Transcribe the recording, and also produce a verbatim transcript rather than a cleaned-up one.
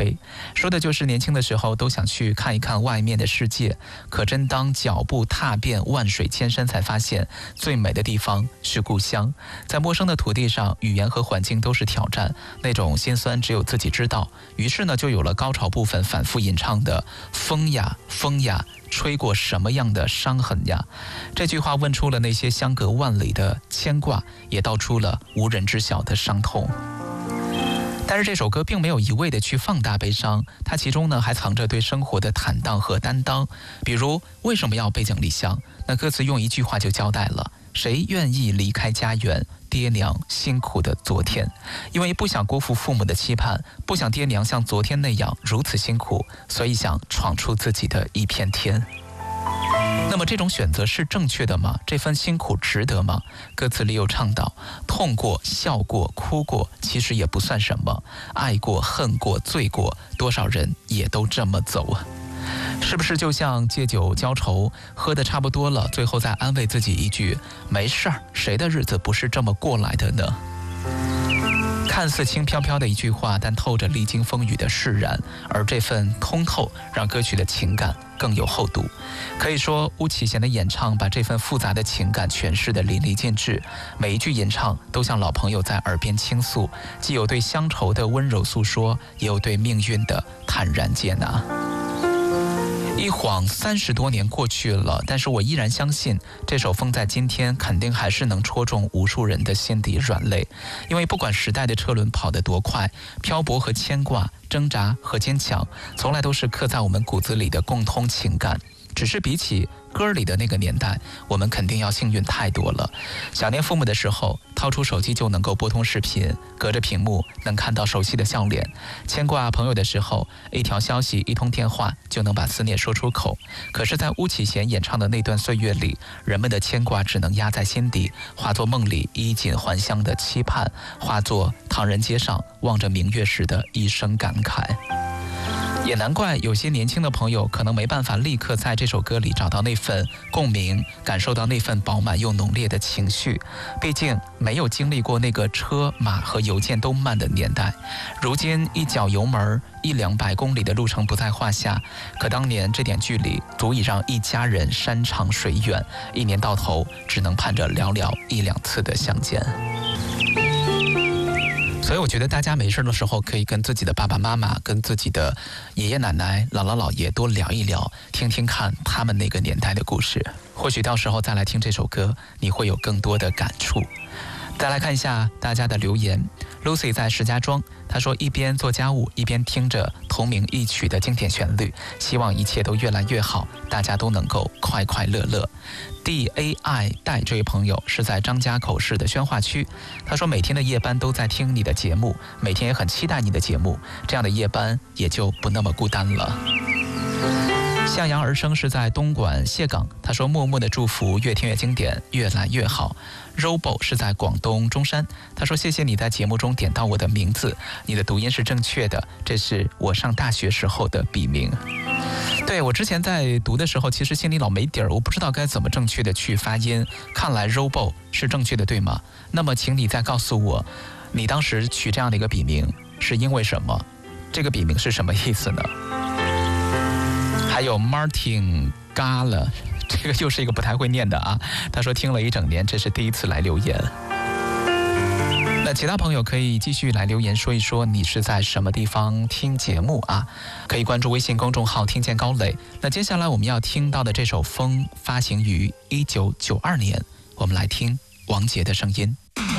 吹，说的就是年轻的时候都想去看一看外面的世界，可真当脚步踏遍万水千山，才发现最美的地方是故乡。在陌生的土地上，语言和环境都是挑战，那种心酸只有自己知道。于是呢，就有了高潮部分反复吟唱的风呀风呀，吹过什么样的伤痕呀？这句话问出了那些相隔万里的牵挂，也道出了无人知晓的伤痛。但是这首歌并没有一味的去放大悲伤，它其中呢还藏着对生活的坦荡和担当。比如为什么要背井离乡？那歌词用一句话就交代了：谁愿意离开家园？爹娘辛苦的昨天，因为不想辜负父母的期盼，不想爹娘像昨天那样如此辛苦，所以想闯出自己的一片天。那么这种选择是正确的吗？这份辛苦值得吗？歌词里有倡导，痛过、笑过、哭过，其实也不算什么；爱过、恨过、醉过，多少人也都这么走啊。是不是就像借酒浇愁，喝得差不多了，最后再安慰自己一句没事儿，谁的日子不是这么过来的呢？看似轻飘飘的一句话，但透着历经风雨的释然，而这份通透让歌曲的情感更有厚度。可以说巫启贤的演唱把这份复杂的情感诠释得淋漓尽致，每一句吟唱都像老朋友在耳边倾诉，既有对乡愁的温柔诉说，也有对命运的坦然接纳。一晃三十多年过去了，但是我依然相信这首《风在今天》肯定还是能戳中无数人的心底软肋。因为不管时代的车轮跑得多快，漂泊和牵挂，挣扎和坚强，从来都是刻在我们骨子里的共通情感。只是比起歌里的那个年代，我们肯定要幸运太多了。想念父母的时候，掏出手机就能够拨通视频，隔着屏幕能看到熟悉的笑脸；牵挂朋友的时候，一条消息一通电话就能把思念说出口。可是在巫启贤演唱的那段岁月里，人们的牵挂只能压在心底，化作梦里衣锦还乡的期盼，化作唐人街上望着明月时的一声感慨。也难怪有些年轻的朋友可能没办法立刻在这首歌里找到那份共鸣，感受到那份饱满又浓烈的情绪。毕竟没有经历过那个车马和邮件都慢的年代，如今一脚油门，一两百公里的路程不在话下，可当年这点距离足以让一家人山长水远，一年到头只能盼着寥寥一两次的相见。所以我觉得大家没事的时候可以跟自己的爸爸妈妈，跟自己的爷爷奶奶、姥姥姥爷多聊一聊，听听看他们那个年代的故事，或许到时候再来听这首歌，你会有更多的感触。再来看一下大家的留言。 Lucy 在石家庄，她说一边做家务一边听着同名一曲的经典旋律，希望一切都越来越好，大家都能够快快乐乐。 D A I 戴这位朋友是在张家口市的宣化区，他说每天的夜班都在听你的节目，每天也很期待你的节目，这样的夜班也就不那么孤单了。 向阳而生是在东莞蟹港，他说默默的祝福越听越经典，越来越好。 Robo 是在广东中山，他说谢谢你在节目中点到我的名字，你的读音是正确的，这是我上大学时候的笔名。 对，我之前在读的时候其实心里老没底儿，我不知道该怎么正确的去发音，看来 Robo 是正确的对吗？那么请你再告诉我，你当时取这样的一个笔名是因为什么？这个笔名是什么意思呢？ 还有 Martin Gala， 这个又是一个不太会念的啊。他说听了一整年，这是第一次来留言。那其他朋友可以继续来留言说一说你是在什么地方听节目啊？可以关注微信公众号听见高磊。那接下来我们要听到的这首《风》发行于一九九二年，我们来听王杰的声音。